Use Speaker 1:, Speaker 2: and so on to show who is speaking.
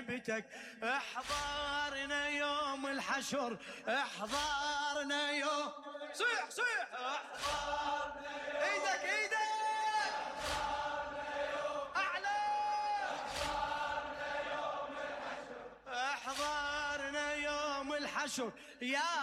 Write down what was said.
Speaker 1: هيبتك. احضرنا يوم الحشر، احضرنا يوم، صيح صيح، احضرنا يوم، ايدك ايدك اعلى، احضرنا يوم الحشر يا